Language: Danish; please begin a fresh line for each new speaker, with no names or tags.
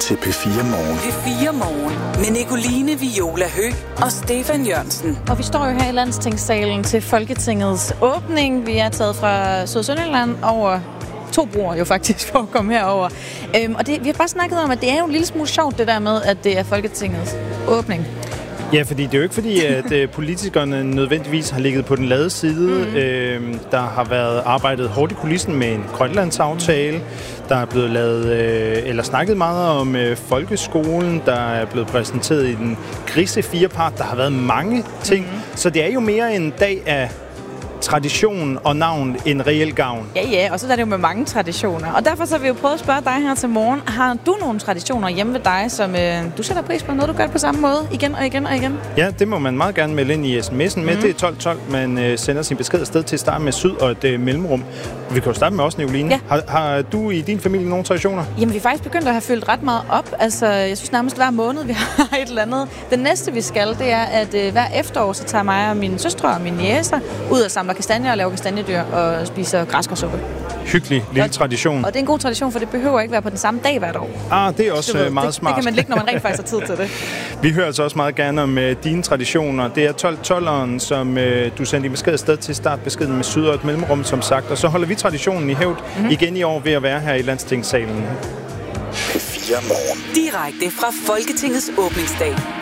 til P4 Morgen.
P4 Morgen med Nicoline Viola Høgh og Stefan Jørgensen.
Og vi står jo her i Landstingssalen til Folketingets åbning. Vi er taget fra Sønderjylland over 2 broer jo faktisk for at komme herover. Og vi har bare snakket om, at det er jo en lille smule sjovt det der med, at det er Folketingets åbning.
Ja, fordi det er jo ikke fordi, at politikerne nødvendigvis har ligget på den lade side. Der har været arbejdet hårdt i kulissen med en Grønlandsaftale. Der er blevet lavet, eller snakket meget om folkeskolen. Der er blevet præsenteret i den grise 4-part. Der har været mange ting. Så det er jo mere en dag af tradition og navn en reel gavn.
Ja, og så er det jo med mange traditioner. Og derfor så har vi jo prøvet at spørge dig her til morgen. Har du nogle traditioner hjemme ved dig, som du sætter pris på, noget du gør det på samme måde igen og igen og igen?
Ja, det må man meget gerne melde ind i sms'en med. Det er 1212, man sender sin besked afsted til at starte med syd og et mellemrum. Vi kan jo starte med os, Nicoline.
Ja.
Har du i din familie nogle traditioner?
Jamen, vi er faktisk begyndt at have fyldt ret meget op. Altså, jeg synes nærmest hver måned, vi har et eller andet. Det næste, vi skal, det er, at hver efterår, så tager mig og mine søstre og mine jæser ud og samler kastanjer og laver kastanjedyr og spiser græskarsuppe.
Hyggelig lille tradition.
Og det er en god tradition, for det behøver ikke være på den samme dag hvert år.
Det er også meget smart.
Det kan man ligge, når man rent faktisk har tid til det.
Vi hører altså også meget gerne om dine traditioner. Det er 1212'eren, som du sendte i besked afsted til startbeskeden med syd og et mellemrum, som sagt. Og så holder vi traditionen i hævd igen i år ved at være her i Landstingssalen.
P4 Morgen.
Direkte fra Folketingets åbningsdag.